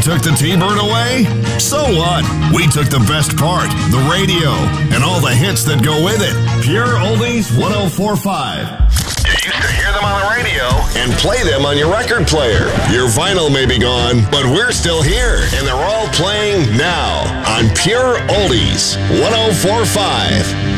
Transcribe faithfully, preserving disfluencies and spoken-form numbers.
took the T-Bird away? So what? We took the best part, the radio, and all the hits that go with it. Pure Oldies one oh four point five. You used to hear them on the radio and play them on your record player. Your vinyl may be gone, but we're still here, and they're all playing now on Pure Oldies one oh four point five.